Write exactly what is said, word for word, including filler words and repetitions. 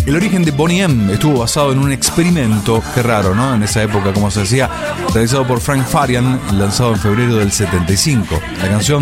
El origen de Boney M estuvo basado en un experimento, qué raro, ¿no? En esa época, como se decía, realizado por Frank Farian, lanzado en febrero del setenta y cinco. La canción